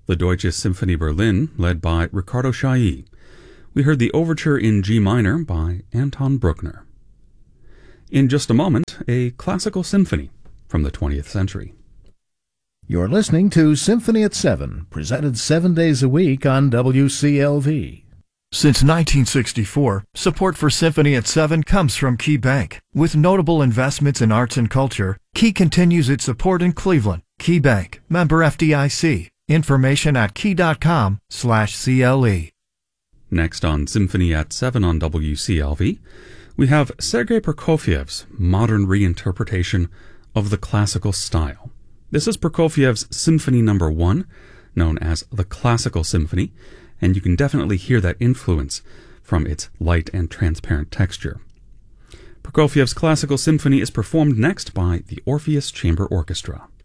the Deutsche Symphonie Berlin, led by Riccardo Chailly. We heard the Overture in G minor by Anton Bruckner. In just a moment, a classical symphony from the 20th century. You're listening to Symphony at 7, presented 7 days a week on WCLV. Since 1964, support for Symphony at 7 comes from Key Bank. With notable investments in arts and culture, Key continues its support in Cleveland. Key Bank, member FDIC. Information at key.com/CLE. Next on Symphony at 7 on WCLV, we have Sergei Prokofiev's modern reinterpretation of the classical style. This is Prokofiev's Symphony No. 1, known as the Classical Symphony, and you can definitely hear that influence from its light and transparent texture. Prokofiev's Classical Symphony is performed next by the Orpheus Chamber Orchestra.